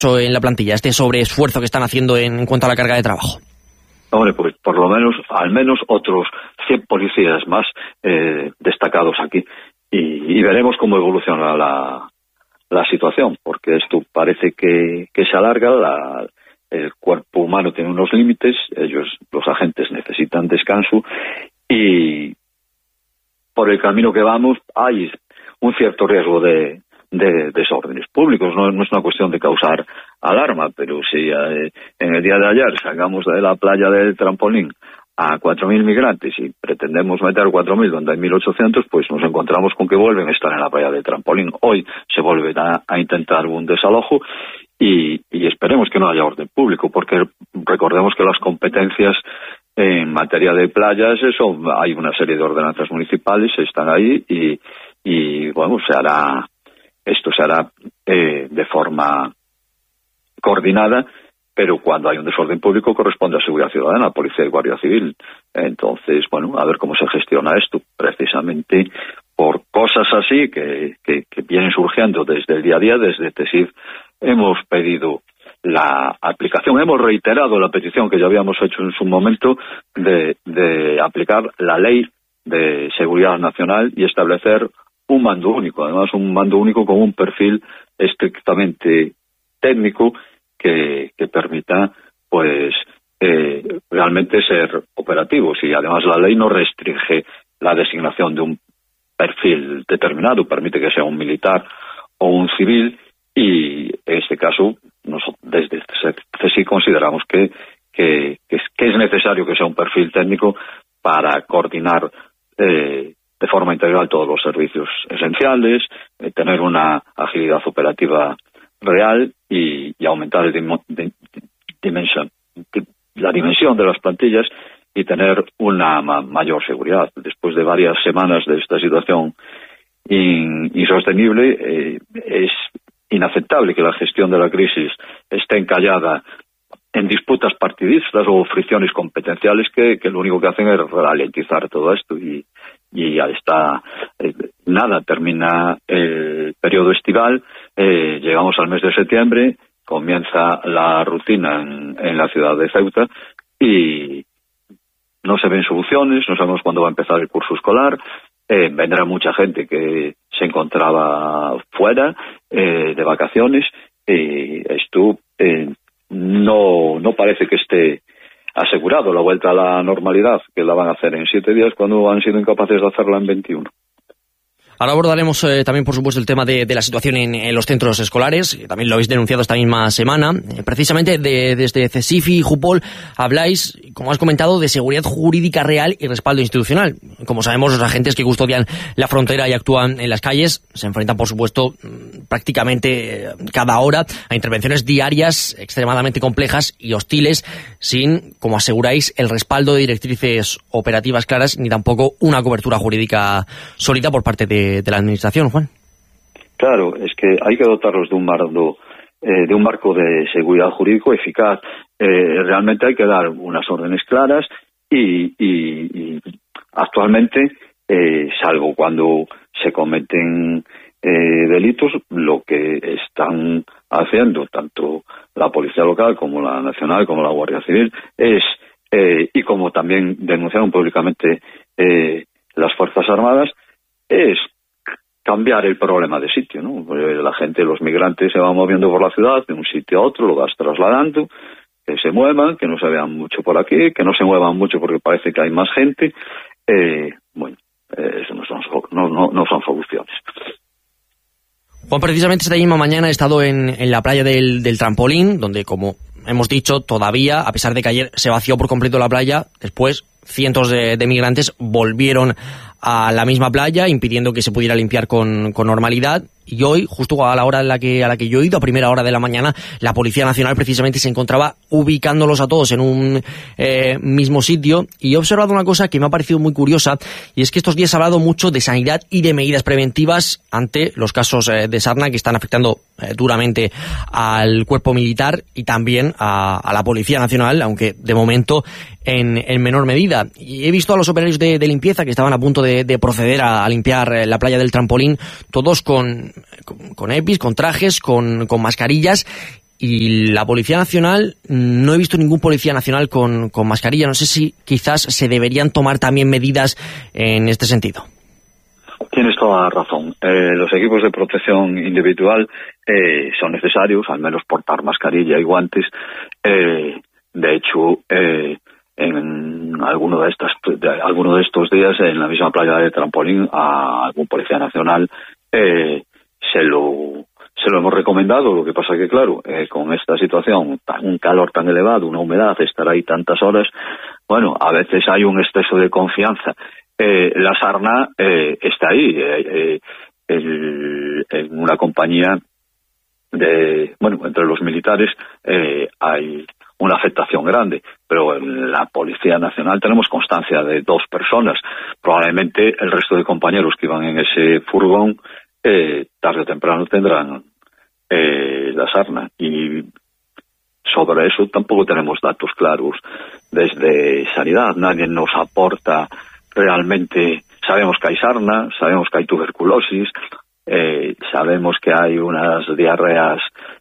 en la plantilla, este sobreesfuerzo que están haciendo en cuanto a la carga de trabajo? Hombre, pues por lo menos, al menos otros 100 policías más destacados aquí. Y veremos cómo evoluciona la situación, porque esto parece que se alarga. El cuerpo humano tiene unos límites, los agentes necesitan descanso, y por el camino que vamos hay un cierto riesgo de desórdenes públicos. No es una cuestión de causar alarma, pero si en el día de ayer sacamos de la playa del Trampolín a 4.000 migrantes y pretendemos meter 4.000 donde hay 1.800, pues nos encontramos con que vuelven a estar en la playa del Trampolín. Hoy se vuelve a intentar un desalojo y esperemos que no haya orden público, porque recordemos que las competencias en materia de playas, hay una serie de ordenanzas municipales, están ahí y bueno, esto se hará de forma coordinada, pero cuando hay un desorden público corresponde a Seguridad Ciudadana, Policía y Guardia Civil. Entonces, bueno, a ver cómo se gestiona esto, precisamente por cosas así que vienen surgiendo desde el día a día. Desde TESIF hemos pedido la aplicación, hemos reiterado la petición que ya habíamos hecho en su momento de aplicar la Ley de Seguridad Nacional y establecer un mando único, además un mando único con un perfil estrictamente técnico que permita pues realmente ser operativos. Y además la ley no restringe la designación de un perfil determinado, permite que sea un militar o un civil, y en este caso desde CSI consideramos que es necesario que sea un perfil técnico para coordinar de forma integral todos los servicios esenciales, tener una agilidad operativa real y aumentar la dimensión de las plantillas y tener una mayor seguridad. Después de varias semanas de esta situación insostenible, es inaceptable que la gestión de la crisis esté encallada en disputas partidistas o fricciones competenciales que lo único que hacen es ralentizar todo esto y ya está. Termina el periodo estival, llegamos al mes de septiembre, comienza la rutina en la ciudad de Ceuta y no se ven soluciones, no sabemos cuándo va a empezar el curso escolar. Vendrá mucha gente que se encontraba fuera de vacaciones, y esto no parece que esté asegurado la vuelta a la normalidad, que la van a hacer en 7 días cuando han sido incapaces de hacerla en 21. Ahora abordaremos también, por supuesto, el tema de la situación en los centros escolares, que también lo habéis denunciado esta misma semana. Precisamente desde CESIF y Jupol habláis, como has comentado, de seguridad jurídica real y respaldo institucional. Como sabemos, los agentes que custodian la frontera y actúan en las calles se enfrentan, por supuesto, prácticamente cada hora a intervenciones diarias extremadamente complejas y hostiles, sin, como aseguráis, el respaldo de directrices operativas claras ni tampoco una cobertura jurídica sólida por parte de la administración, Juan. Claro, es que hay que dotarlos de un marco de seguridad jurídico eficaz. Realmente hay que dar unas órdenes claras y actualmente, salvo cuando se cometen delitos, lo que están haciendo tanto la policía local como la nacional como la Guardia Civil es, y como también denunciaron públicamente las Fuerzas Armadas, es cambiar el problema de sitio, ¿no? La gente, los migrantes se van moviendo por la ciudad de un sitio a otro, lo vas trasladando, que se muevan, que no se vean mucho por aquí, que no se muevan mucho porque parece que hay más gente. Eso no son soluciones. Juan, precisamente esta misma mañana he estado en la playa del Trampolín, donde, como hemos dicho, todavía, a pesar de que ayer se vació por completo la playa, después cientos de migrantes volvieron a la misma playa, impidiendo que se pudiera limpiar con normalidad. Y hoy, justo a la hora a la que yo he ido, a primera hora de la mañana, la Policía Nacional precisamente se encontraba ubicándolos a todos en un mismo sitio. Y he observado una cosa que me ha parecido muy curiosa, y es que estos días se ha hablado mucho de sanidad y de medidas preventivas ante los casos de sarna que están afectando duramente al cuerpo militar y también a la Policía Nacional, aunque de momento en menor medida. Y he visto a los operarios de limpieza que estaban a punto de proceder a limpiar la playa del Trampolín, todos con EPIs, con trajes, con mascarillas, y la Policía Nacional, no he visto ningún policía nacional con mascarilla. No sé si quizás se deberían tomar también medidas en este sentido. Tienes toda la razón. Los equipos de protección individual son necesarios, al menos portar mascarilla y guantes. De hecho, en alguno de estos días, en la misma playa de Trampolín, a algún policía nacional se lo hemos recomendado. Lo que pasa que, claro, con esta situación, un calor tan elevado, una humedad, estar ahí tantas horas, bueno, a veces hay un exceso de confianza. La sarna está ahí, en una compañía entre los militares hay una afectación grande, pero en la Policía Nacional tenemos constancia de 2 personas. Probablemente el resto de compañeros que iban en ese furgón tarde o temprano tendrán la sarna, y sobre eso tampoco tenemos datos claros desde Sanidad. Nadie nos aporta realmente. Sabemos que hay sarna, sabemos que hay tuberculosis, sabemos que hay unas diarreas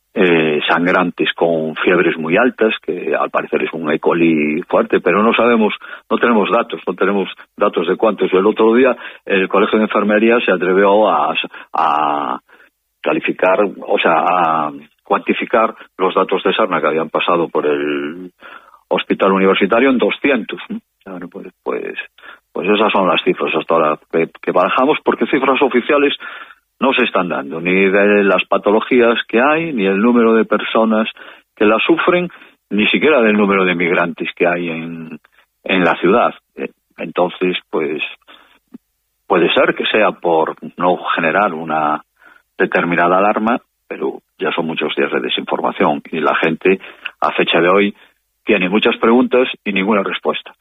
sangrantes con fiebres muy altas, que al parecer es un E. coli fuerte, pero no tenemos datos de cuántos. El otro día el Colegio de Enfermería se atrevió a calificar, o sea, a cuantificar los datos de sarna que habían pasado por el hospital universitario en 200. Bueno, pues esas son las cifras hasta ahora que barajamos, porque cifras oficiales no se están dando, ni de las patologías que hay, ni el número de personas que las sufren, ni siquiera del número de migrantes que hay en la ciudad. Entonces, pues puede ser que sea por no generar una determinada alarma, pero ya son muchos días de desinformación y la gente, a fecha de hoy, tiene muchas preguntas y ninguna respuesta.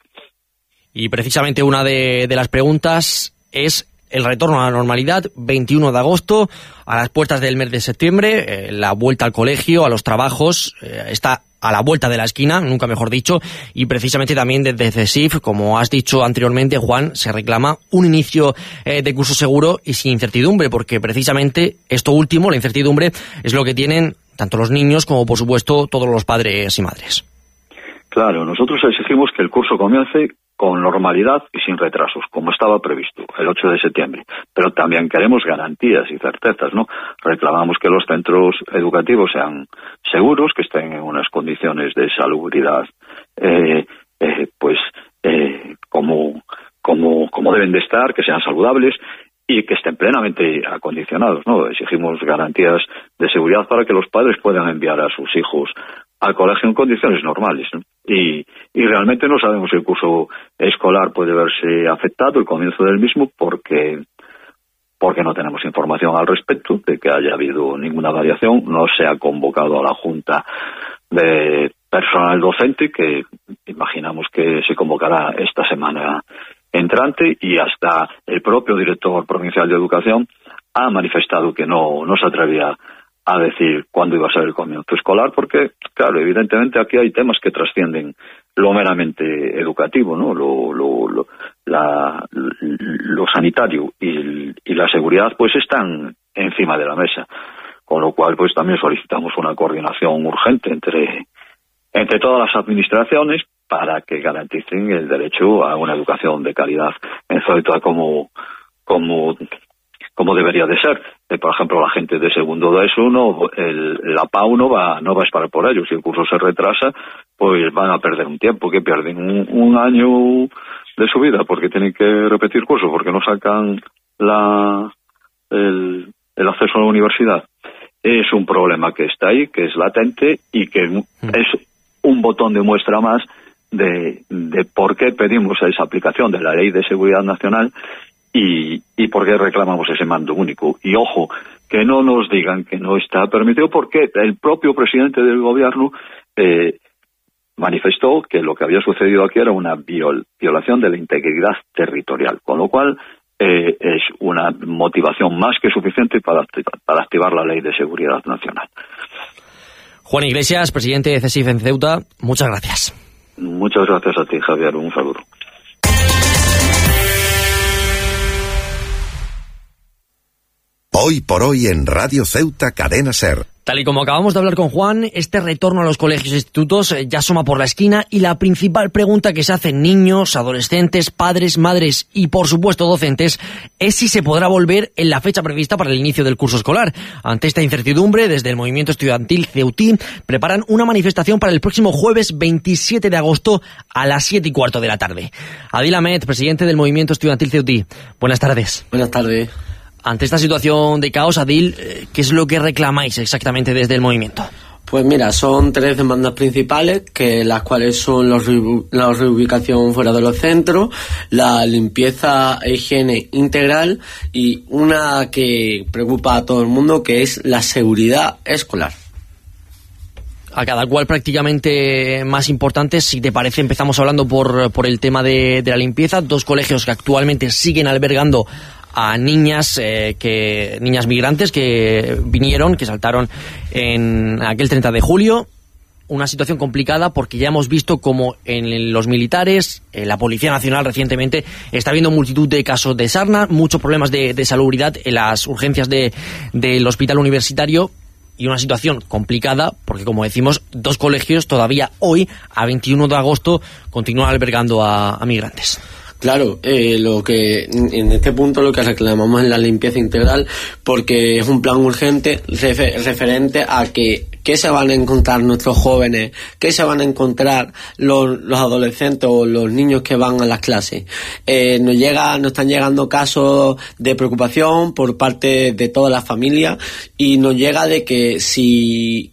Y precisamente una de las preguntas es el retorno a la normalidad, 21 de agosto, a las puertas del mes de septiembre, la vuelta al colegio, a los trabajos, está a la vuelta de la esquina, nunca mejor dicho, y precisamente también desde CESIF, como has dicho anteriormente, Juan, se reclama un inicio de curso seguro y sin incertidumbre, porque precisamente esto último, la incertidumbre, es lo que tienen tanto los niños como, por supuesto, todos los padres y madres. Claro, nosotros exigimos que el curso comience con normalidad y sin retrasos, como estaba previsto, el 8 de septiembre. Pero también queremos garantías y certezas, ¿no? Reclamamos que los centros educativos sean seguros, que estén en unas condiciones de salubridad, como deben de estar, que sean saludables y que estén plenamente acondicionados, ¿no? Exigimos garantías de seguridad para que los padres puedan enviar a sus hijos al colegio en condiciones normales, ¿no? Y realmente no sabemos si el curso escolar puede verse afectado, el comienzo del mismo, porque no tenemos información al respecto de que haya habido ninguna variación. No se ha convocado a la Junta de Personal Docente, que imaginamos que se convocará esta semana entrante, y hasta el propio director provincial de Educación ha manifestado que no se atrevía a decir cuándo iba a ser el comienzo escolar, porque, claro, evidentemente aquí hay temas que trascienden lo meramente educativo, ¿no? Lo sanitario y la seguridad, pues están encima de la mesa, con lo cual pues también solicitamos una coordinación urgente entre todas las administraciones para que garanticen el derecho a una educación de calidad en Ceuta como debería de ser. Por ejemplo, la gente de segundo de ESO, la PAU no va a esperar por ellos. Si el curso se retrasa, pues van a perder un tiempo, que pierden un año de su vida porque tienen que repetir curso, porque no sacan el acceso a la universidad. Es un problema que está ahí, que es latente y que es un botón de muestra más de por qué pedimos esa aplicación de la Ley de Seguridad Nacional y por qué reclamamos ese mando único. Y ojo, que no nos digan que no está permitido, porque el propio presidente del gobierno manifestó que lo que había sucedido aquí era una violación de la integridad territorial, con lo cual es una motivación más que suficiente para activar la Ley de Seguridad Nacional. Juan Iglesias, presidente de CESIF en Ceuta, muchas gracias. Muchas gracias a ti, Javier, un saludo. Hoy por hoy en Radio Ceuta, Cadena SER. Tal y como acabamos de hablar con Juan, este retorno a los colegios e institutos ya asoma por la esquina, y la principal pregunta que se hacen niños, adolescentes, padres, madres y por supuesto docentes es si se podrá volver en la fecha prevista para el inicio del curso escolar. Ante esta incertidumbre, desde el movimiento estudiantil Ceutí preparan una manifestación para el próximo jueves 27 de agosto a las 7:15 de la tarde. Adil Ahmed, presidente del movimiento estudiantil Ceutí. Buenas tardes. Buenas tardes. Ante esta situación de caos, Adil, ¿qué es lo que reclamáis exactamente desde el movimiento? Pues mira, son 3 demandas principales, que las cuales son la reubicación fuera de los centros, la limpieza e higiene integral y una que preocupa a todo el mundo, que es la seguridad escolar. A cada cual prácticamente más importante. Si te parece, empezamos hablando por el tema de la limpieza. 2 colegios que actualmente siguen albergando a niñas niñas migrantes que vinieron, que saltaron en aquel 30 de julio. Una situación complicada porque ya hemos visto como en los militares, la Policía Nacional recientemente, está habiendo multitud de casos de sarna, muchos problemas de salubridad en las urgencias del hospital universitario, y una situación complicada porque, como decimos, 2 colegios todavía hoy, a 21 de agosto, continúan albergando a migrantes. Claro, lo que en este punto lo que reclamamos es la limpieza integral, porque es un plan urgente referente a qué se van a encontrar nuestros jóvenes, qué se van a encontrar los adolescentes o los niños que van a las clases. Nos están llegando casos de preocupación por parte de todas las familias, y nos llega de que si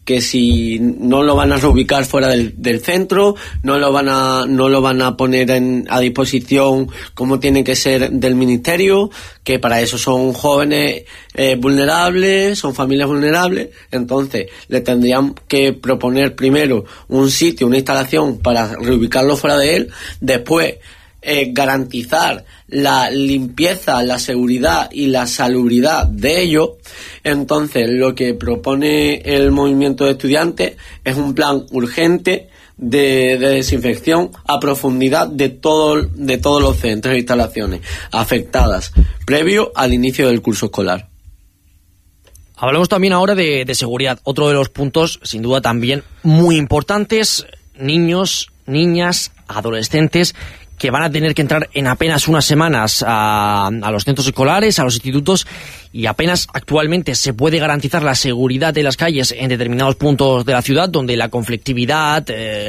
no lo van a reubicar fuera del centro, no lo van a poner a disposición como tiene que ser del ministerio, que para eso son jóvenes vulnerables, son familias vulnerables. Entonces le tendrían que proponer primero un sitio, una instalación para reubicarlo fuera de él, después garantizar la limpieza, la seguridad y la salubridad de ellos. Entonces lo que propone el movimiento de estudiantes es un plan urgente de desinfección a profundidad de todos los centros e instalaciones afectadas previo al inicio del curso escolar. Hablamos también ahora de seguridad, otro de los puntos sin duda también muy importantes. Niños, niñas, adolescentes que van a tener que entrar en apenas unas semanas a los centros escolares, a los institutos, y apenas actualmente se puede garantizar la seguridad de las calles en determinados puntos de la ciudad, donde la conflictividad,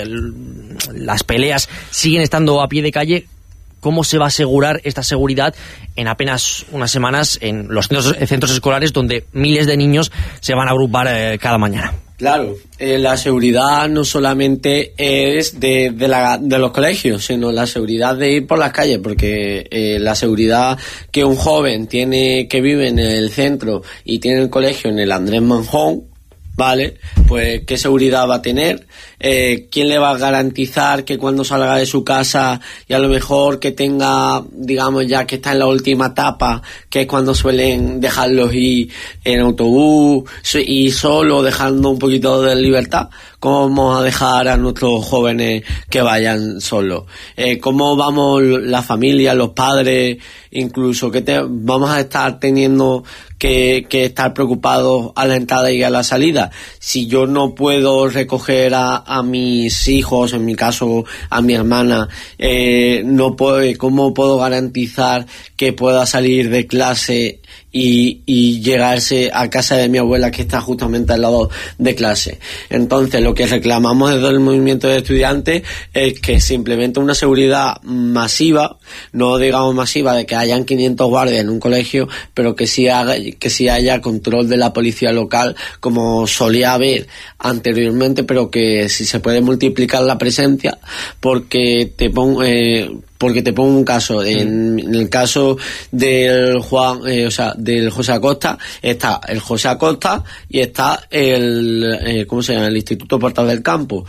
las peleas siguen estando a pie de calle. ¿Cómo se va a asegurar esta seguridad en apenas unas semanas en los centros escolares, donde miles de niños se van a agrupar cada mañana? Claro, la seguridad no solamente es de los colegios, sino la seguridad de ir por las calles, porque la seguridad que un joven tiene que vive en el centro y tiene el colegio en el Andrés Manjón, ¿vale? Pues ¿qué seguridad va a tener? ¿Quién le va a garantizar que cuando salga de su casa, y a lo mejor que tenga, digamos, ya que está en la última etapa, que es cuando suelen dejarlos ir en autobús y solo, dejando un poquito de libertad? ¿Cómo vamos a dejar a nuestros jóvenes que vayan solos? ¿Cómo vamos la familia, los padres, incluso vamos a estar teniendo que estar preocupados a la entrada y a la salida? Si yo no puedo recoger a mis hijos, en mi caso a mi hermana, ¿cómo puedo garantizar que pueda salir de clase y llegarse a casa de mi abuela, que está justamente al lado de clase? Entonces lo que reclamamos desde el movimiento de estudiantes es que se implemente una seguridad masiva, no digamos masiva de que hayan 500 guardias en un colegio, pero que sí haya control de la policía local, como solía haber anteriormente, pero que si se puede multiplicar la presencia, porque te pongo un caso. En el caso del del José Acosta, está el José Acosta y está el Instituto Portal del Campo.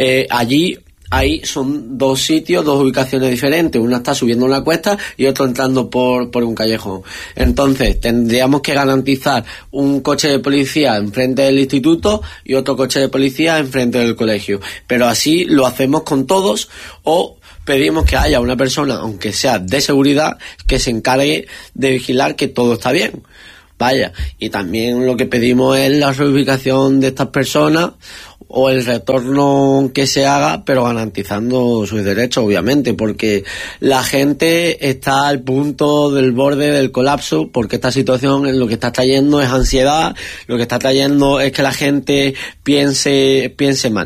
Ahí son 2 sitios, 2 ubicaciones diferentes. Una está subiendo una cuesta y otro entrando por un callejón. Entonces tendríamos que garantizar un coche de policía enfrente del instituto y otro coche de policía enfrente del colegio. Pero así lo hacemos con todos, o pedimos que haya una persona, aunque sea de seguridad, que se encargue de vigilar que todo está bien, Vaya, y también lo que pedimos es la reubicación de estas personas o el retorno que se haga, pero garantizando sus derechos, obviamente, porque la gente está al punto del borde del colapso, porque esta situación lo que está trayendo es ansiedad, lo que está trayendo es que la gente piense mal.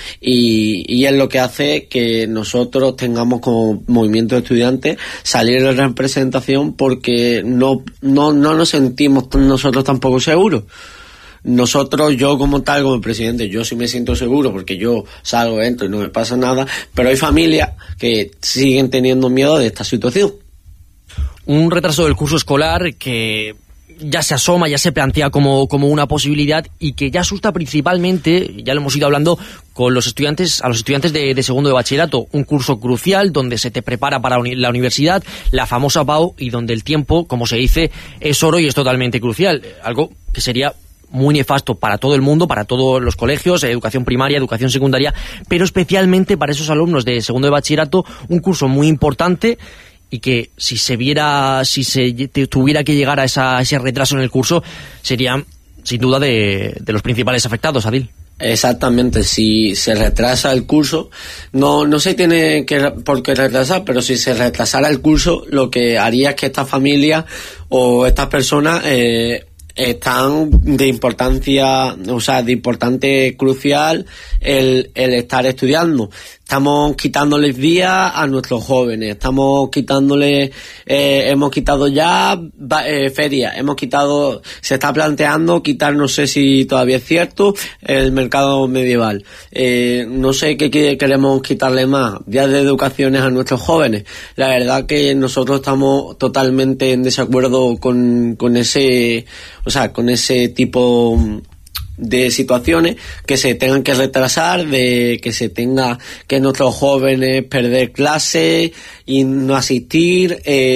Y es lo que hace que nosotros tengamos como movimiento de estudiantes salir de representación, porque no nos sentimos nosotros tampoco seguros. Nosotros, yo como tal, como presidente, yo sí me siento seguro porque yo salgo, entro y no me pasa nada, pero hay familias que siguen teniendo miedo de esta situación. Un retraso del curso escolar que ya se asoma, ya se plantea como una posibilidad y que ya asusta principalmente, ya lo hemos ido hablando, con los estudiantes, a los estudiantes de segundo de bachillerato, un curso crucial donde se te prepara para la universidad, la famosa PAU, y donde el tiempo, como se dice, es oro y es totalmente crucial, algo que sería muy nefasto para todo el mundo, para todos los colegios, educación primaria, educación secundaria, pero especialmente para esos alumnos de segundo de bachillerato, un curso muy importante y que si se tuviera que llegar a ese retraso en el curso, serían sin duda de los principales afectados, Adil. Exactamente, si se retrasa el curso, no se tiene por qué retrasar, pero si se retrasara el curso, lo que haría es que estas familias o estas personas están de importancia, o sea, de importante crucial el estar estudiando. Estamos quitándoles días a nuestros jóvenes, estamos quitándoles, hemos quitado ya ferias, se está planteando quitar, no sé si todavía es cierto, el mercado medieval. No sé qué queremos quitarle más, días de educaciones a nuestros jóvenes. La verdad que nosotros estamos totalmente en desacuerdo con ese tipo de situaciones, que se tengan que retrasar, de que se tenga que nuestros jóvenes perder clases y no asistir,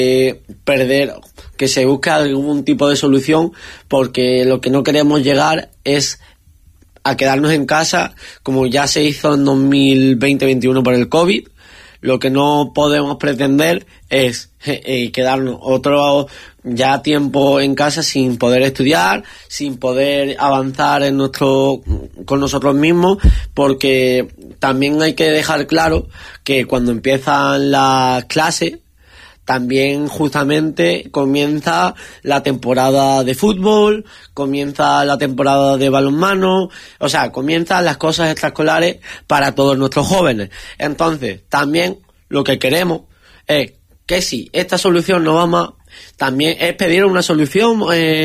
que se busque algún tipo de solución, porque lo que no queremos llegar es a quedarnos en casa, como ya se hizo en 2020-21 por el COVID. Lo que no podemos pretender es quedarnos otro ya tiempo en casa sin poder estudiar, sin poder avanzar con nosotros mismos, porque también hay que dejar claro que cuando empiezan las clases, también justamente comienza la temporada de fútbol, comienza la temporada de balonmano, o sea, comienzan las cosas extraescolares para todos nuestros jóvenes. Entonces, también lo que queremos es que si esta solución no va más, también es pedir una solución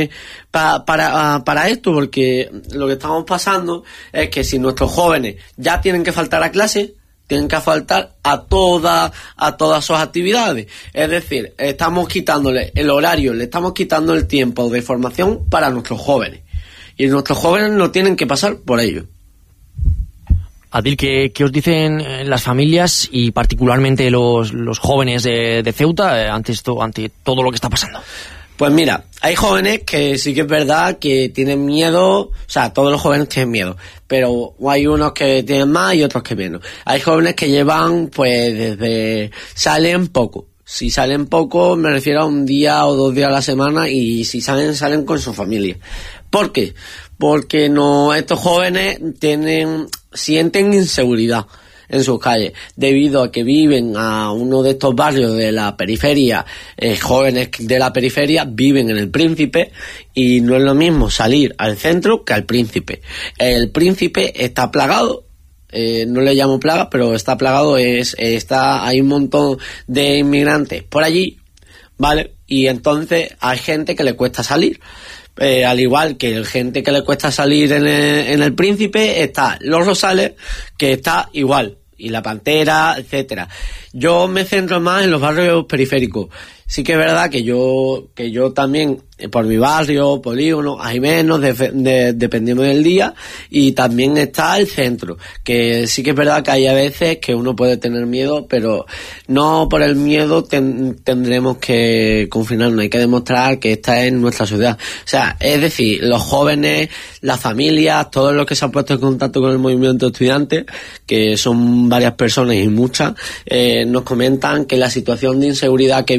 para esto, porque lo que estamos pasando es que si nuestros jóvenes ya tienen que faltar a clase, tienen que faltar a todas sus actividades. Es decir, estamos quitándole el horario, le estamos quitando el tiempo de formación para nuestros jóvenes. Y nuestros jóvenes no tienen que pasar por ello. Adil, ¿qué os dicen las familias y particularmente los jóvenes de Ceuta ante todo lo que está pasando? Pues mira, hay jóvenes que sí que es verdad que tienen miedo, o sea, todos los jóvenes tienen miedo, pero hay unos que tienen más y otros que menos. Hay jóvenes que llevan, pues, salen poco. Si salen poco, me refiero a un día o 2 días a la semana, y si salen con su familia. ¿Por qué? Porque estos jóvenes sienten inseguridad en sus calles, debido a que viven a uno de estos barrios de la periferia. Jóvenes de la periferia viven en el Príncipe, y no es lo mismo salir al centro que al Príncipe. El Príncipe está plagado, no le llamo plaga, pero está plagado, hay un montón de inmigrantes por allí, ¿vale? Y entonces hay gente que le cuesta salir. Al igual que el gente que le cuesta salir en el Príncipe, está Los Rosales, que está igual, y La Pantera, etcétera. Yo me centro más en los barrios periféricos. Sí que es verdad que yo también, por mi barrio, polígono, hay menos, dependiendo del día, y también está el centro, que sí que es verdad que hay a veces que uno puede tener miedo, pero no por el miedo tendremos que confinarnos, hay que demostrar que esta es nuestra ciudad. O sea, es decir, los jóvenes, las familias, todos los que se han puesto en contacto con el movimiento estudiante, que son varias personas y muchas, nos comentan que la situación de inseguridad que viven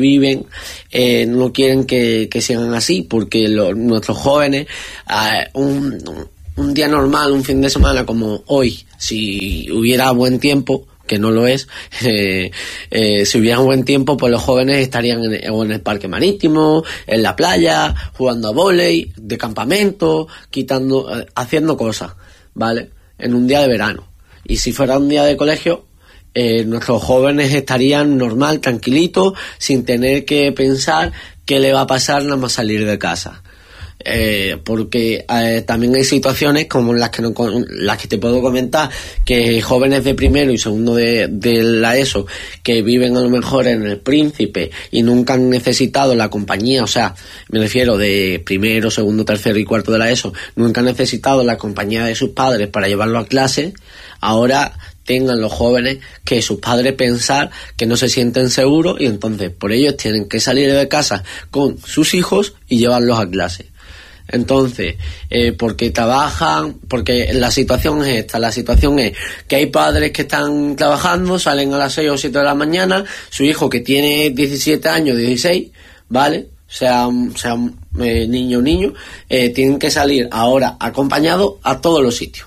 no quieren que sigan así, porque nuestros jóvenes, un día normal, un fin de semana como hoy, si hubiera buen tiempo, que no lo es, si hubiera buen tiempo, pues los jóvenes estarían en el parque marítimo, en la playa, jugando a vóley, de campamento, haciendo cosas, ¿vale? En un día de verano. Y si fuera un día de colegio, nuestros jóvenes estarían normal, tranquilitos, sin tener que pensar qué le va a pasar nada más salir de casa. Porque también hay situaciones como las que te puedo comentar, que jóvenes de primero y segundo de la ESO, que viven a lo mejor en el Príncipe y nunca han necesitado la compañía, o sea, me refiero de primero, segundo, tercero y cuarto de la ESO, nunca han necesitado la compañía de sus padres para llevarlo a clase. Ahora tengan los jóvenes que sus padres pensar que no se sienten seguros, y entonces por ellos tienen que salir de casa con sus hijos y llevarlos a clase. Entonces, porque trabajan, porque la situación es esta, la situación es que hay padres que están trabajando, salen a las 6 o 7 de la mañana, su hijo que tiene 17 años, 16, ¿vale? Sea niño o niño, tienen que salir ahora acompañados a todos los sitios.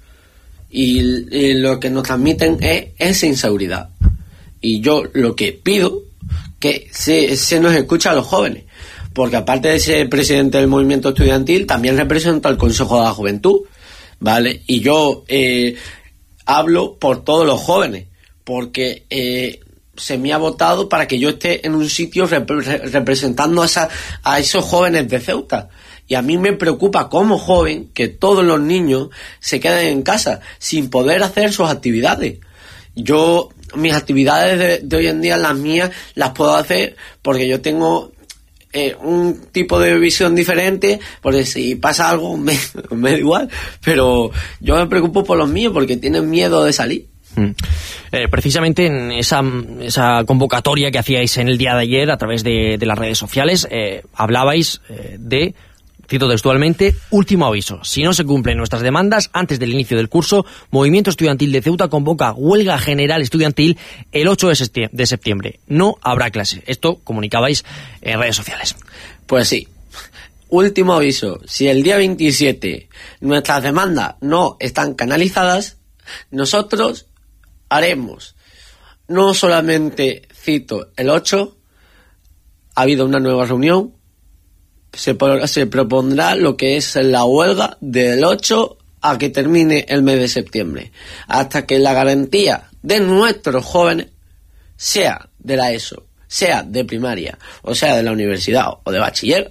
Y lo que nos transmiten es esa inseguridad. Y yo lo que pido, que se nos escucha a los jóvenes, porque aparte de ser presidente del movimiento estudiantil, también represento al Consejo de la Juventud, ¿vale? Y yo hablo por todos los jóvenes, porque se me ha votado para que yo esté en un sitio representando a esos jóvenes de Ceuta. Y a mí me preocupa como joven que todos los niños se queden en casa sin poder hacer sus actividades. Yo, mis actividades de hoy en día, las mías, las puedo hacer porque yo tengo un tipo de visión diferente, porque si pasa algo me da igual, pero yo me preocupo por los míos porque tienen miedo de salir. Precisamente en esa convocatoria que hacíais en el día de ayer a través de las redes sociales, hablabais de, cito textualmente, último aviso: si no se cumplen nuestras demandas antes del inicio del curso, Movimiento Estudiantil de Ceuta convoca huelga general estudiantil el 8 de septiembre. No habrá clase. Esto comunicabais en redes sociales. Pues sí. Último aviso: si el día 27 nuestras demandas no están canalizadas, nosotros haremos, no solamente, cito, el 8, ha habido una nueva reunión, se propondrá lo que es la huelga del 8 a que termine el mes de septiembre, hasta que la garantía de nuestros jóvenes, sea de la ESO, sea de primaria, o sea de la universidad o de bachiller,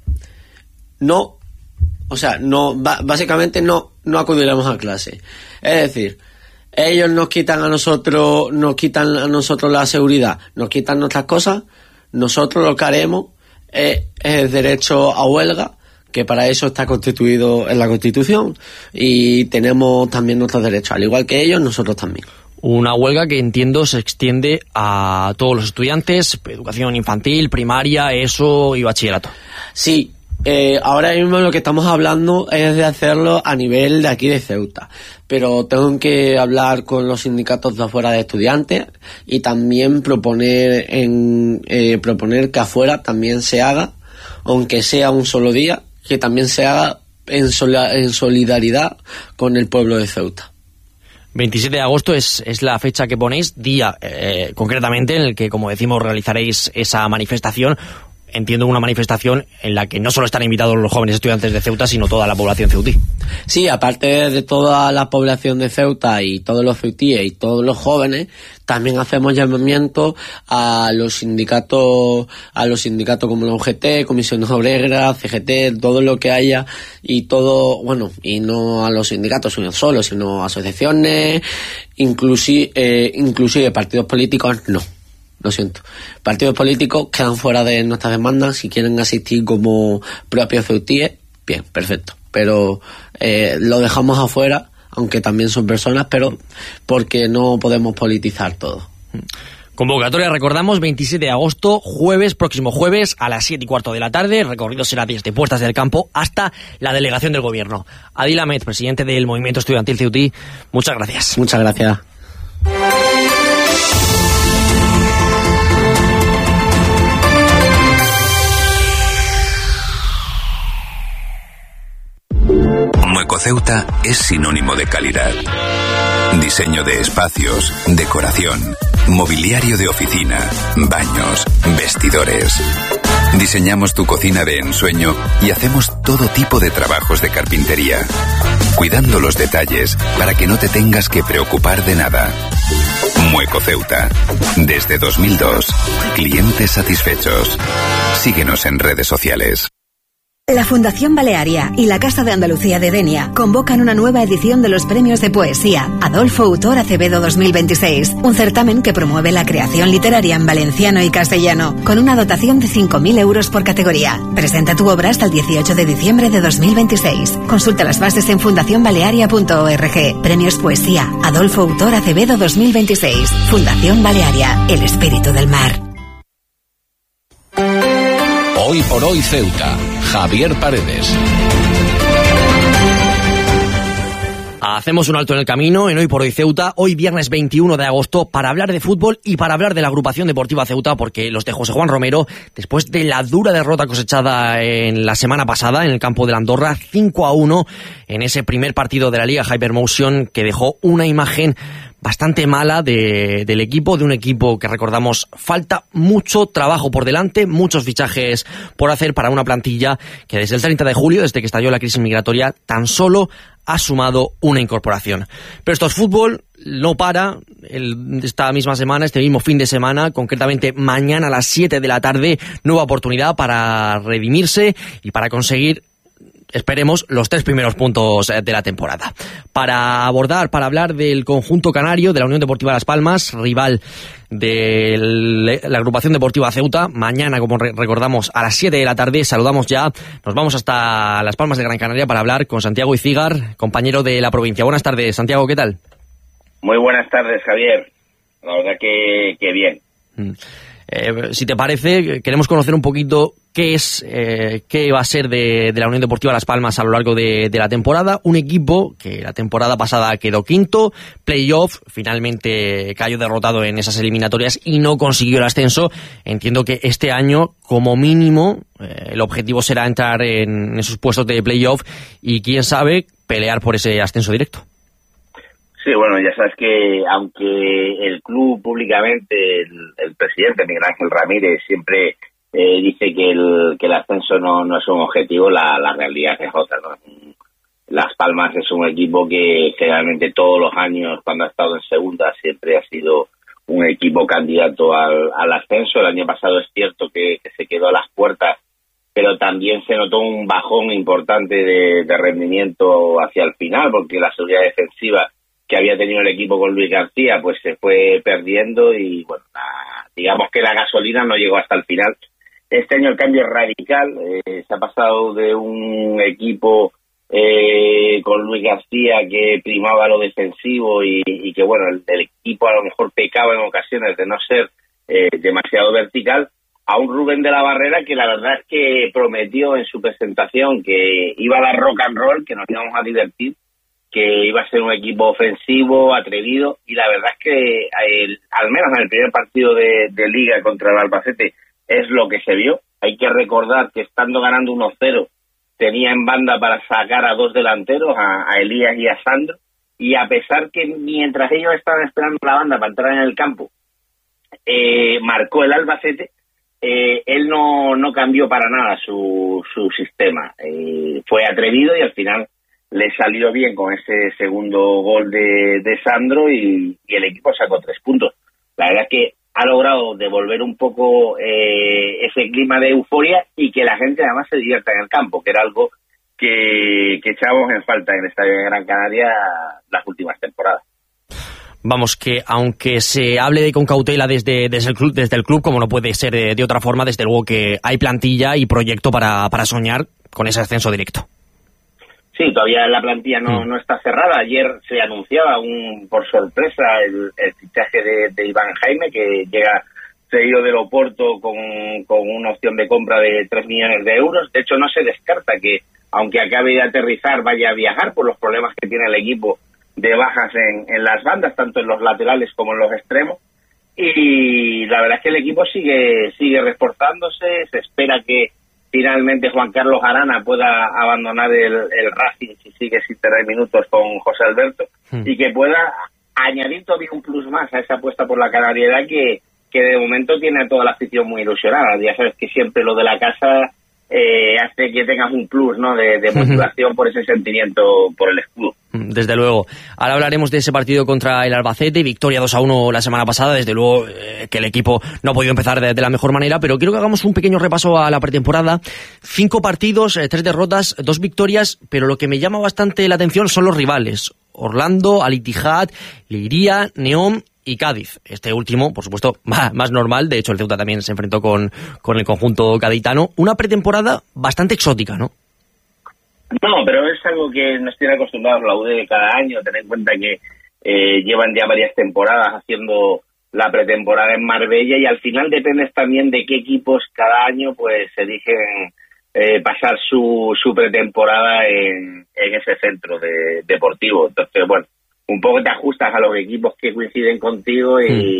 básicamente no acudiremos a clase. Es decir, ellos nos quitan a nosotros la seguridad, nos quitan nuestras cosas, nosotros lo que haremos es el derecho a huelga, que para eso está constituido en la Constitución, y tenemos también nuestros derechos, al igual que ellos, nosotros también. Una huelga que entiendo se extiende a todos los estudiantes, educación infantil, primaria, ESO y bachillerato. Sí. Ahora mismo lo que estamos hablando es de hacerlo a nivel de aquí de Ceuta, pero tengo que hablar con los sindicatos de afuera de estudiantes y también proponer que afuera también se haga, aunque sea un solo día, que también se haga en solidaridad con el pueblo de Ceuta. 27 de agosto es la fecha que ponéis, día concretamente en el que, como decimos, realizaréis esa manifestación. Entiendo una manifestación en la que no solo están invitados los jóvenes estudiantes de Ceuta, sino toda la población ceutí. Sí, aparte de toda la población de Ceuta y todos los ceutíes y todos los jóvenes, también hacemos llamamientos a los sindicatos como la UGT, Comisiones Obreras, CGT, todo lo que haya, y no a los sindicatos solo, sino asociaciones, inclusive partidos políticos, no. Lo siento. Partidos políticos quedan fuera de nuestras demandas. Si quieren asistir como propios ceutíes, bien, perfecto. Pero lo dejamos afuera, aunque también son personas, pero porque no podemos politizar todo. Convocatoria, recordamos, 27 de agosto, próximo jueves, a las 7:15 de la tarde. El recorrido será desde Puertas del Campo hasta la delegación del Gobierno. Adil Ahmed, presidente del Movimiento Estudiantil Ceutí, muchas gracias. Muchas gracias. Muecoceuta es sinónimo de calidad. Diseño de espacios, decoración, mobiliario de oficina, baños, vestidores. Diseñamos tu cocina de ensueño y hacemos todo tipo de trabajos de carpintería, cuidando los detalles para que no te tengas que preocupar de nada. Muecoceuta. Desde 2002. Clientes satisfechos. Síguenos en redes sociales. La Fundación Balearia y la Casa de Andalucía de Denia convocan una nueva edición de los premios de poesía Adolfo Autor Acevedo 2026, un certamen que promueve la creación literaria en valenciano y castellano, con una dotación de 5.000 euros por categoría. Presenta tu obra hasta el 18 de diciembre de 2026. Consulta las bases en fundacionbalearia.org. Premios Poesía Adolfo Autor Acevedo 2026. Fundación Balearia, el espíritu del mar. Hoy por hoy Ceuta, Javier Paredes. Hacemos un alto en el camino en Hoy por Hoy Ceuta, hoy viernes 21 de agosto, para hablar de fútbol y para hablar de la agrupación deportiva Ceuta, porque los de José Juan Romero, después de la dura derrota cosechada en la semana pasada en el campo de la Andorra, 5-1 en ese primer partido de la Liga Hypermotion, que dejó una imagen bastante mala del equipo, de un equipo que, recordamos, falta mucho trabajo por delante, muchos fichajes por hacer para una plantilla que desde el 30 de julio, desde que estalló la crisis migratoria, tan solo ha sumado una incorporación. Pero esto es fútbol, no para. Esta misma semana, este mismo fin de semana, concretamente mañana a las 7 de la tarde, nueva oportunidad para redimirse y para conseguir, esperemos, los 3 primeros puntos de la temporada. Para hablar del conjunto canario, de la Unión Deportiva Las Palmas, rival de la agrupación deportiva Ceuta, mañana, como recordamos, a las 7 de la tarde, saludamos ya, nos vamos hasta Las Palmas de Gran Canaria para hablar con Santiago Icígar, compañero de la provincia. Buenas tardes, Santiago, ¿qué tal? Muy buenas tardes, Javier. La verdad que bien. Si te parece, queremos conocer un poquito qué va a ser de la Unión Deportiva Las Palmas a lo largo de la temporada. Un equipo que la temporada pasada quedó quinto, playoff, finalmente cayó derrotado en esas eliminatorias y no consiguió el ascenso. Entiendo que este año, como mínimo, el objetivo será entrar en esos puestos de playoff y, quién sabe, pelear por ese ascenso directo. Sí, bueno, ya sabes que aunque el club públicamente, el presidente Miguel Ángel Ramírez siempre dice que el ascenso no es un objetivo, la realidad es otra, ¿no? Las Palmas es un equipo que generalmente todos los años, cuando ha estado en segunda, siempre ha sido un equipo candidato al ascenso. El año pasado es cierto que se quedó a las puertas, pero también se notó un bajón importante de rendimiento hacia el final, porque la seguridad defensiva que había tenido el equipo con Luis García pues se fue perdiendo y bueno, digamos que la gasolina no llegó hasta el final. Este año el cambio es radical, se ha pasado de un equipo con Luis García que primaba lo defensivo y que bueno, el equipo a lo mejor pecaba en ocasiones de no ser demasiado vertical, a un Rubén de la Barrera que la verdad es que prometió en su presentación que iba a dar rock and roll, que nos íbamos a divertir, que iba a ser un equipo ofensivo, atrevido, y la verdad es que al menos en el primer partido de Liga contra el Albacete es lo que se vio. Hay que recordar que estando ganando 1-0 tenía en banda para sacar a 2 delanteros, a Elías y a Sandro, y a pesar que mientras ellos estaban esperando la banda para entrar en el campo, marcó el Albacete, él no cambió para nada su sistema. Fue atrevido y al final le salió bien con ese segundo gol de Sandro y el equipo sacó 3 puntos. La verdad es que ha logrado devolver un poco ese clima de euforia y que la gente además se divierta en el campo, que era algo que echábamos en falta en el Estadio de Gran Canaria las últimas temporadas. Vamos, que aunque se hable con cautela desde el club, como no puede ser de otra forma, desde luego que hay plantilla y proyecto para soñar con ese ascenso directo. Sí, todavía la plantilla no está cerrada. Ayer se anunciaba por sorpresa el fichaje de Iván Jaime, que llega cedido del Oporto con una opción de compra de 3 millones de euros. De hecho, no se descarta que, aunque acabe de aterrizar, vaya a viajar por los problemas que tiene el equipo de bajas en las bandas, tanto en los laterales como en los extremos. Y la verdad es que el equipo sigue reforzándose. Se espera que finalmente Juan Carlos Arana pueda abandonar el Racing si sigue sin tener minutos con José Alberto, y que pueda añadir todavía un plus más a esa apuesta por la canariedad que de momento tiene a toda la afición muy ilusionada. Ya sabes que siempre lo de la casa hace que tengas un plus, ¿no?, de motivación por ese sentimiento por el escudo. Desde luego. Ahora hablaremos de ese partido contra el Albacete, victoria 2-1 la semana pasada. Desde luego que el equipo no ha podido empezar de la mejor manera, pero quiero que hagamos un pequeño repaso a la pretemporada. 5 partidos, 3 derrotas, 2 victorias, pero lo que me llama bastante la atención son los rivales: Orlando, Al Ittihad, Leiria, Neom y Cádiz. Este último, por supuesto, más normal. De hecho, el Ceuta también se enfrentó con el conjunto gaditano. Una pretemporada bastante exótica, ¿no? No, pero es algo que nos tiene acostumbrados la UD cada año. Ten en cuenta que llevan ya varias temporadas haciendo la pretemporada en Marbella, y al final dependes también de qué equipos cada año pues eligen pasar su pretemporada en ese centro deportivo. Entonces, bueno, un poco te ajustas a los equipos que coinciden contigo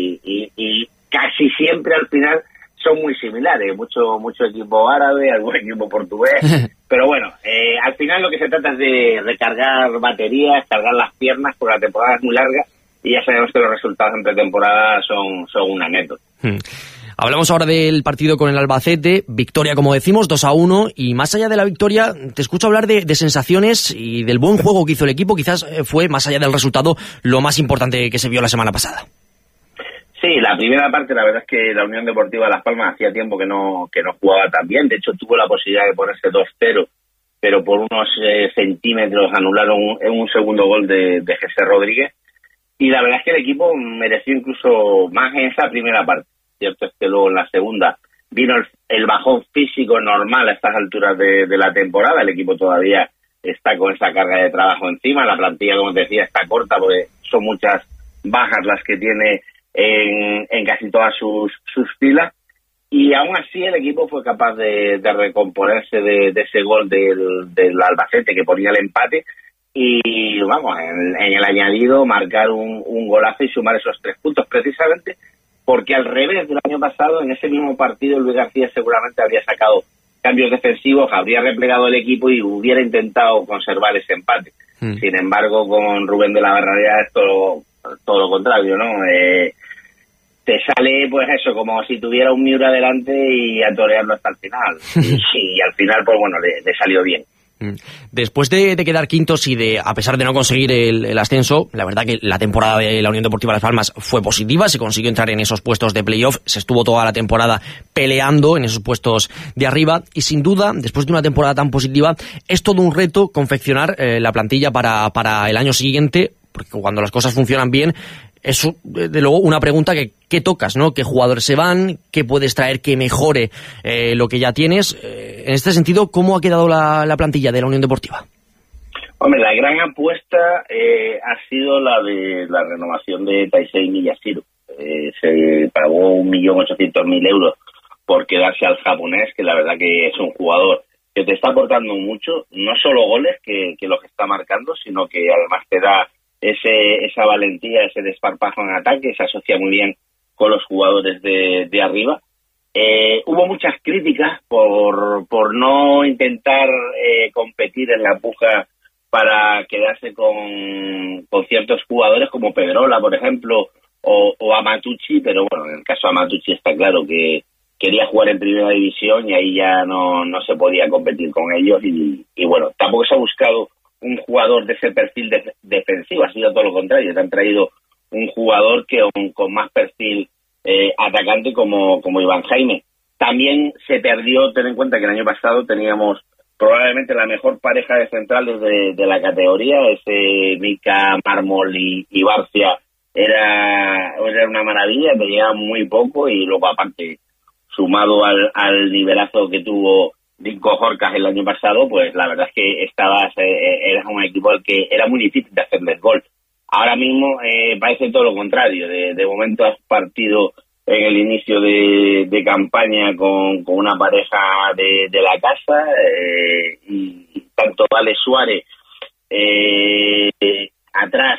y casi siempre al final son muy similares. Mucho equipo árabe, algún equipo portugués, pero bueno, al final lo que se trata es de recargar baterías, cargar las piernas, porque la temporada es muy larga y ya sabemos que los resultados en pretemporada son una anécdota. Hablamos ahora del partido con el Albacete, victoria, como decimos, 2-1, y más allá de la victoria, te escucho hablar de sensaciones y del buen juego que hizo el equipo. Quizás fue, más allá del resultado, lo más importante que se vio la semana pasada. Sí, la primera parte, la verdad es que la Unión Deportiva Las Palmas hacía tiempo que no jugaba tan bien. De hecho, tuvo la posibilidad de ponerse 2-0, pero por unos centímetros anularon un segundo gol de José Rodríguez. Y la verdad es que el equipo mereció incluso más en esa primera parte. Cierto es que luego en la segunda vino el bajón físico normal a estas alturas de la temporada. El equipo todavía está con esa carga de trabajo encima. La plantilla, como te decía, está corta porque son muchas bajas las que tiene en casi todas sus filas. Y aún así el equipo fue capaz de recomponerse de ese gol del Albacete que ponía el empate. Y vamos, en el añadido marcar un golazo y sumar esos 3 puntos, precisamente porque al revés del año pasado, en ese mismo partido, Luis García seguramente habría sacado cambios defensivos, habría replegado el equipo y hubiera intentado conservar ese empate. Sin embargo, con Rubén de la Barrera es todo lo contrario, ¿no? Te sale, pues eso, como si tuviera un Miura delante y a torearlo hasta el final. Y al final, pues bueno, le salió bien. Después de quedar quintos y a pesar de no conseguir el ascenso, la verdad que la temporada de la Unión Deportiva Las Palmas fue positiva. Se consiguió entrar en esos puestos de playoff, se estuvo toda la temporada peleando en esos puestos de arriba, y sin duda, después de una temporada tan positiva, es todo un reto confeccionar la plantilla para el año siguiente, porque cuando las cosas funcionan bien, es de luego una pregunta ¿qué tocas, ¿no? ¿Qué jugadores se van? ¿Qué puedes traer que mejore lo que ya tienes? En este sentido, ¿cómo ha quedado la plantilla de la Unión Deportiva? Hombre, la gran apuesta ha sido la de la renovación de Taisei Miyashiro. Se pagó 1.800.000 euros por quedarse al japonés, que la verdad que es un jugador que te está aportando mucho, no solo goles que los está marcando, sino que además te da esa valentía, ese desparpajo en ataque, se asocia muy bien con los jugadores de arriba. Hubo muchas críticas por no intentar competir en la puja para quedarse con ciertos jugadores como Pedrola, por ejemplo, o Amatucci, pero bueno, en el caso de Amatucci está claro que quería jugar en primera división y ahí ya no se podía competir con ellos y bueno, tampoco se ha buscado un jugador de ese perfil defensivo, ha sido todo lo contrario, te han traído un jugador con más perfil atacante como Iván Jaime. También se perdió, ten en cuenta que el año pasado teníamos probablemente la mejor pareja de centrales de la categoría, ese Mica, Mármol y Barcia era una maravilla, tenía muy poco y luego aparte, sumado al nivelazo que tuvo Dinko Jorcas el año pasado, pues la verdad es que eras un equipo al que era muy difícil de hacerles gol. Ahora mismo parece todo lo contrario. De momento has partido en el inicio de campaña con una pareja de la casa y tanto Vale Suárez atrás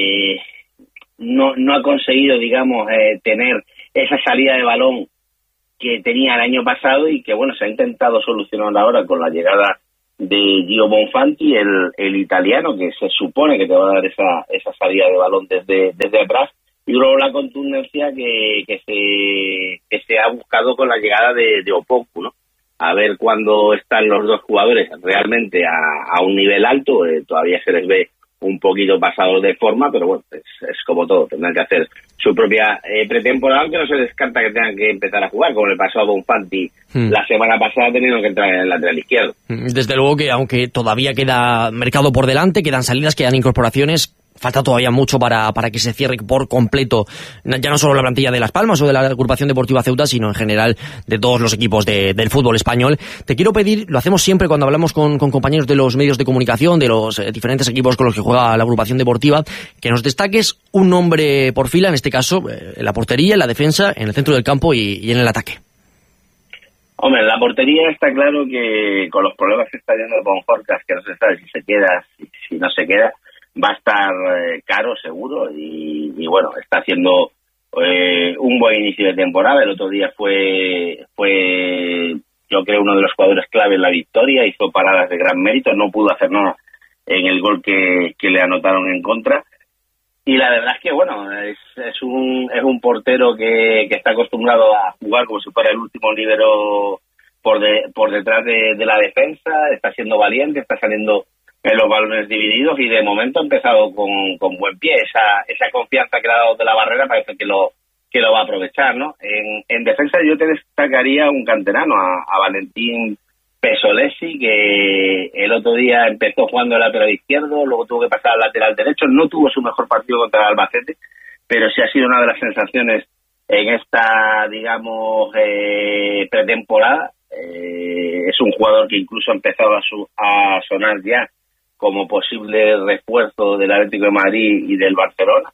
no ha conseguido, digamos, tener esa salida de balón que tenía el año pasado y que, bueno, se ha intentado solucionar ahora con la llegada de Gio Bonfanti, el italiano, que se supone que te va a dar esa salida de balón desde atrás, y luego la contundencia que se ha buscado con la llegada de Opoku, ¿no? A ver cuándo están los dos jugadores realmente a un nivel alto. Todavía se les ve un poquito pasados de forma, pero bueno, es como todo, tendrán que hacer su propia pretemporada, aunque no se descarta que tengan que empezar a jugar, como le pasó a Bonfanti la semana pasada, teniendo que entrar en el lateral izquierdo. Desde luego que aunque todavía queda mercado por delante, quedan salidas, quedan incorporaciones, falta todavía mucho para que se cierre por completo, ya no solo la plantilla de Las Palmas o de la agrupación deportiva Ceuta, sino en general de todos los equipos del fútbol español. Te quiero pedir, lo hacemos siempre cuando hablamos con compañeros de los medios de comunicación, de los diferentes equipos con los que juega la agrupación deportiva, que nos destaques un nombre por fila, en este caso en la portería, en la defensa, en el centro del campo y en el ataque. Hombre, en la portería está claro que con los problemas que está teniendo con Forcas, que no se sabe si se queda, si no se queda, va a estar caro seguro y bueno, está haciendo un buen inicio de temporada. El otro día fue yo creo uno de los jugadores clave en la victoria, hizo paradas de gran mérito, no pudo hacer nada en el gol que le anotaron en contra, y la verdad es que bueno, es un portero que está acostumbrado a jugar como si fuera el último líbero por detrás de la defensa, está siendo valiente, está saliendo en los balones divididos y de momento ha empezado con buen pie. Esa confianza que le ha dado de la barrera parece que lo va a aprovechar, ¿no? En defensa yo te destacaría un canterano, a Valentín Pesolesi, que el otro día empezó jugando al lateral izquierdo, luego tuvo que pasar al lateral derecho, no tuvo su mejor partido contra el Albacete, pero sí ha sido una de las sensaciones en esta, digamos, pretemporada. Es un jugador que incluso ha empezado a sonar ya como posible refuerzo del Atlético de Madrid y del Barcelona,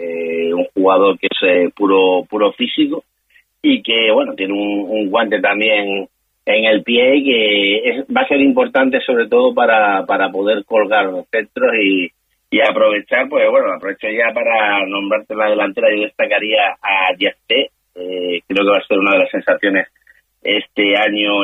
un jugador que es puro físico y que bueno, tiene un guante también en el pie que va a ser importante sobre todo para poder colgar los centros y aprovechar, pues bueno, aprovecho ya para nombrarte la delantera. Yo destacaría a Diasté, creo que va a ser una de las sensaciones este año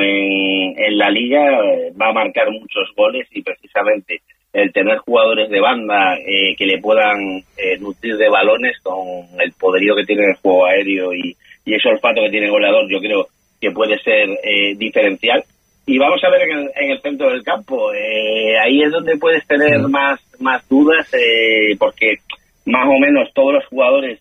en la liga, va a marcar muchos goles y precisamente el tener jugadores de banda que le puedan nutrir de balones con el poderío que tiene el juego aéreo y ese olfato que tiene el goleador, yo creo que puede ser diferencial. Y vamos a ver en el centro del campo, ahí es donde puedes tener más dudas, porque más o menos todos los jugadores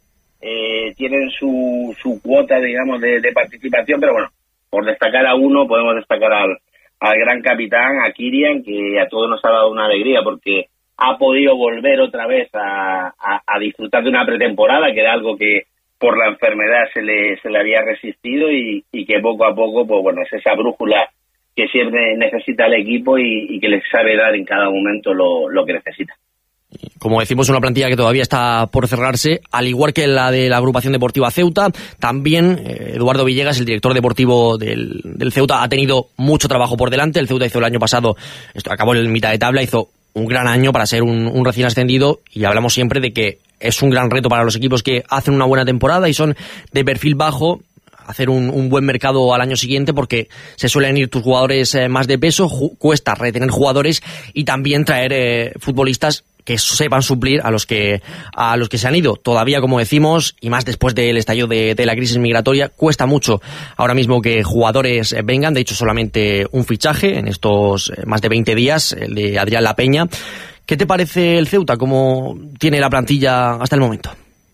tienen su cuota, digamos, de participación, pero bueno, por destacar a uno podemos destacar al gran capitán, a Kirian, que a todos nos ha dado una alegría porque ha podido volver otra vez a disfrutar de una pretemporada, que era algo que por la enfermedad se le había resistido y que poco a poco, pues bueno, es esa brújula que siempre necesita el equipo y que les sabe dar en cada momento lo que necesita. Como decimos, una plantilla que todavía está por cerrarse, al igual que la de la agrupación deportiva Ceuta. También Eduardo Villegas, el director deportivo del Ceuta, ha tenido mucho trabajo por delante. El Ceuta hizo el año pasado, acabó en mitad de tabla, hizo un gran año para ser un recién ascendido, y hablamos siempre de que es un gran reto para los equipos que hacen una buena temporada y son de perfil bajo, hacer un buen mercado al año siguiente, porque se suelen ir tus jugadores más de peso, cuesta retener jugadores y también traer futbolistas que sepan suplir a los que se han ido. Todavía, como decimos, y más después del estallido de la crisis migratoria, cuesta mucho ahora mismo que jugadores vengan. De hecho, solamente un fichaje en estos más de 20 días, el de Adrián La Peña. ¿Qué te parece el Ceuta? ¿Cómo tiene la plantilla hasta el momento?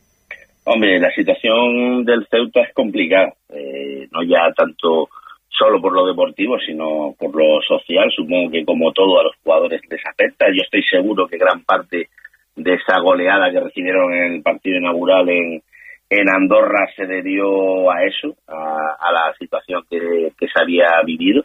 Hombre, la situación del Ceuta es complicada, no ya tanto solo por lo deportivo, sino por lo social. Supongo que como todo a los jugadores les afecta. Yo estoy seguro que gran parte de esa goleada que recibieron en el partido inaugural en Andorra se debió a eso, a la situación que se había vivido.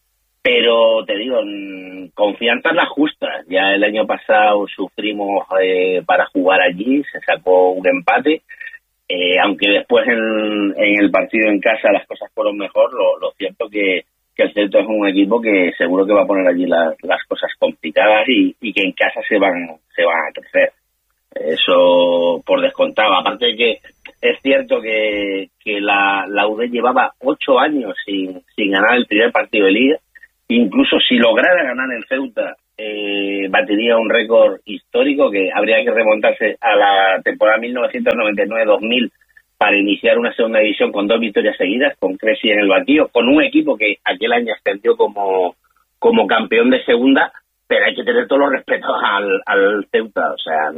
Pero te digo, confianza las justas. Ya el año pasado sufrimos para jugar allí, se sacó un empate. Aunque después en el partido en casa las cosas fueron mejor, lo cierto que el Celta es un equipo que seguro que va a poner allí las cosas complicadas y que en casa se van a crecer. Eso por descontado. Aparte de que es cierto que que la UD llevaba 8 años sin ganar el primer partido de Liga. Incluso si lograra ganar el Ceuta, batiría un récord histórico que habría que remontarse a la temporada 1999-2000 para iniciar una segunda división con 2 victorias seguidas, con Cressy en el banquillo, con un equipo que aquel año ascendió como campeón de segunda, pero hay que tener todos los respetos al Ceuta. O sea,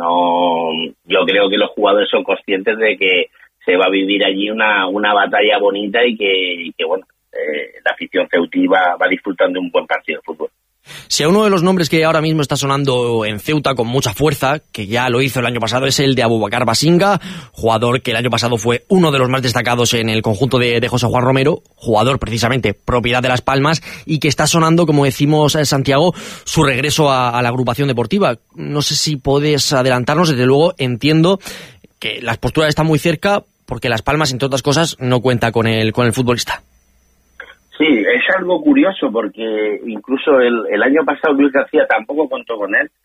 yo creo que los jugadores son conscientes de que se va a vivir allí una batalla bonita y que bueno, la afición ceutí va disfrutando de un buen partido de fútbol. Si a uno de los nombres que ahora mismo está sonando en Ceuta con mucha fuerza, que ya lo hizo el año pasado, es el de Abubakar Basinga, jugador que el año pasado fue uno de los más destacados en el conjunto de José Juan Romero, jugador precisamente propiedad de Las Palmas, y que está sonando, como decimos, Santiago, su regreso a la agrupación deportiva. No sé si puedes adelantarnos. Desde luego entiendo que las posturas están muy cerca, porque Las Palmas, entre otras cosas, no cuenta con el futbolista. Sí, es algo curioso porque incluso el año pasado Luis García tampoco contó con él.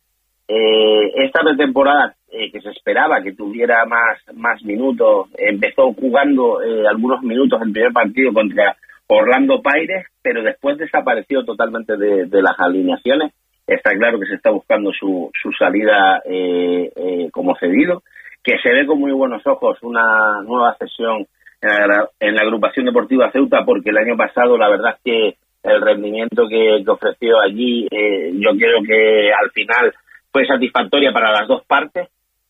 Esta pretemporada, que se esperaba que tuviera más minutos, empezó jugando algunos minutos el primer partido contra Orlando Pirates, pero después desapareció totalmente de las alineaciones. Está claro que se está buscando su salida como cedido, que se ve con muy buenos ojos una nueva cesión en la agrupación deportiva Ceuta, porque el año pasado la verdad es que el rendimiento que ofreció allí, yo creo que al final fue satisfactoria para las dos partes,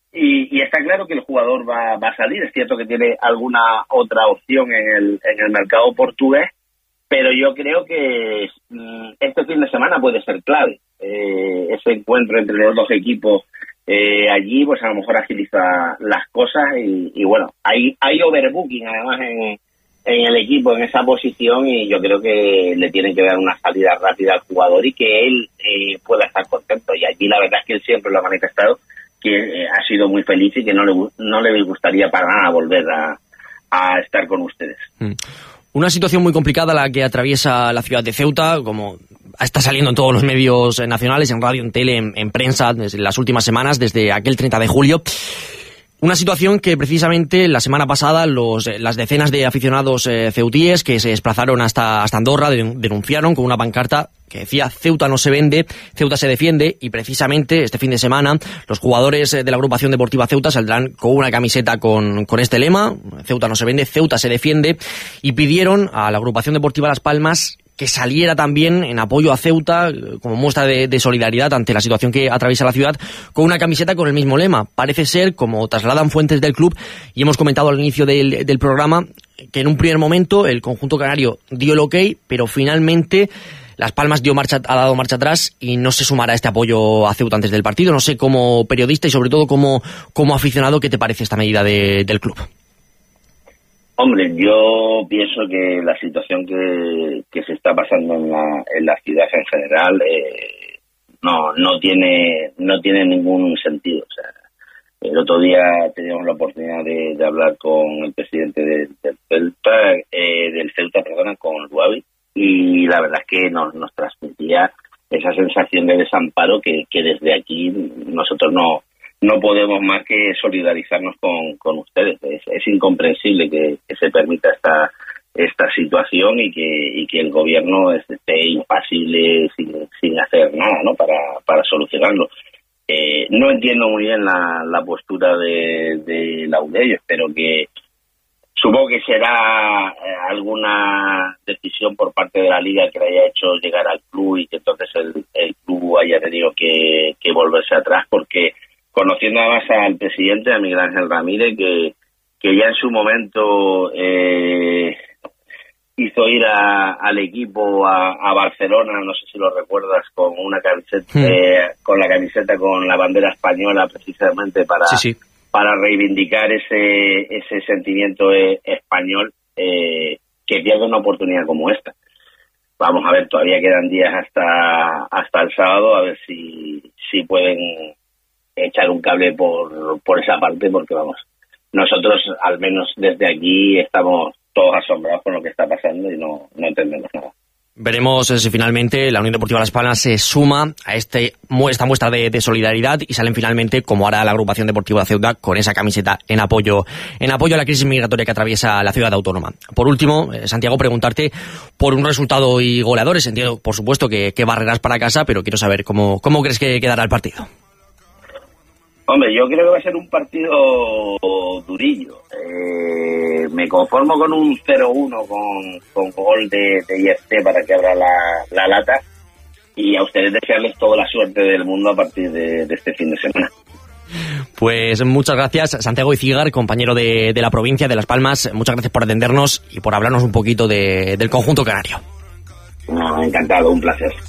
y está claro que el jugador va a salir. Es cierto que tiene alguna otra opción en el mercado portugués, pero yo creo que este fin de semana puede ser clave. Ese encuentro entre los dos equipos allí, pues a lo mejor agiliza las cosas y bueno, hay overbooking además en el equipo en esa posición, y yo creo que le tienen que dar una salida rápida al jugador y que él pueda estar contento. Y allí la verdad es que él siempre lo ha manifestado, que ha sido muy feliz y que no le gustaría para nada volver a estar con ustedes. Una situación muy complicada la que atraviesa la ciudad de Ceuta, como está saliendo en todos los medios nacionales, en radio, en tele, en prensa, desde las últimas semanas, desde aquel 30 de julio. Una situación que precisamente la semana pasada las decenas de aficionados ceutíes que se desplazaron hasta Andorra denunciaron con una pancarta que decía: Ceuta no se vende, Ceuta se defiende. Y precisamente este fin de semana los jugadores de la agrupación deportiva Ceuta saldrán con una camiseta con este lema: Ceuta no se vende, Ceuta se defiende, y pidieron a la agrupación deportiva Las Palmas que saliera también en apoyo a Ceuta como muestra de solidaridad ante la situación que atraviesa la ciudad, con una camiseta con el mismo lema. Parece ser, como trasladan fuentes del club, y hemos comentado al inicio del programa, que en un primer momento el conjunto canario dio el ok, pero finalmente Las Palmas ha dado marcha atrás y no se sumará a este apoyo a Ceuta antes del partido. No sé, como periodista y sobre todo como aficionado, ¿qué te parece esta medida del club? Hombre, yo pienso que la situación que se está pasando en la ciudad en general no tiene ningún sentido. O sea, el otro día teníamos la oportunidad de hablar con el presidente del Ceuta, con Luavi, y la verdad es que nos transmitía esa sensación de desamparo que desde aquí nosotros no podemos más que solidarizarnos con ustedes. Es incomprensible que se permita esta situación y que el gobierno esté impasible sin hacer nada, ¿no?, para solucionarlo. No entiendo muy bien la postura de la UD. Yo espero que, supongo que será alguna decisión por parte de la Liga que le haya hecho llegar al club, y que entonces el club haya tenido que volverse atrás, porque conociendo además al presidente, a Miguel Ángel Ramírez, que ya en su momento hizo ir al equipo a Barcelona, no sé si lo recuerdas, con una camiseta, con la camiseta con la bandera española, precisamente para reivindicar ese sentimiento español, que pierde una oportunidad como esta. Vamos a ver, todavía quedan días hasta el sábado, a ver si pueden echar un cable por esa parte, porque vamos, nosotros al menos desde aquí estamos todos asombrados con lo que está pasando y no entendemos nada. Veremos si finalmente la Unión Deportiva Las Palmas se suma a esta muestra de solidaridad y salen finalmente, como hará la agrupación deportiva de Ceuta, con esa camiseta en apoyo a la crisis migratoria que atraviesa la ciudad autónoma. Por último, Santiago, preguntarte por un resultado y goleadores. Entiendo, por supuesto, que barrerás para casa, pero quiero saber cómo crees que quedará el partido. Hombre, yo creo que va a ser un partido durillo. Me conformo con un 0-1 con gol de IFT para que abra la lata, y a ustedes desearles toda la suerte del mundo a partir de este fin de semana. Pues muchas gracias, Santiago Icigar, compañero de la provincia de Las Palmas. Muchas gracias por atendernos y por hablarnos un poquito del conjunto canario. No, encantado, un placer.